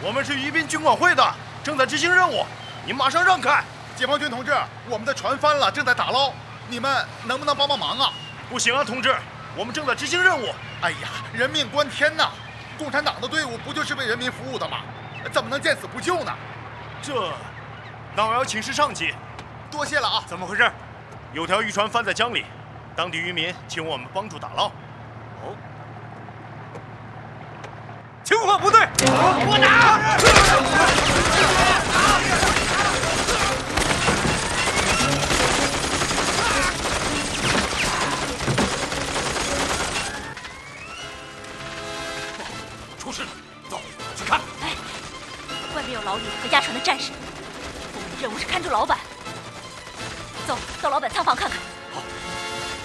我们是宜宾军管会的，正在执行任务，您马上让开！ 解放军同志，我们的船翻了，正在打捞，你们能不能帮忙啊？ 不行啊，同志，我们正在执行任务。 哎呀，人命关天呐！共产党的队伍不就是为人民服务的吗？怎么能见死不救呢？ 那我要请示上级。 多谢了啊！ 怎么回事？有条渔船翻在江里，当地渔民请我们帮助打捞。哦， 情况不对， 我打！ 出事了，走，去看。 哎，外面有老李和押船的战士，我们的任务是看住老板。走到老板仓房看看。 好。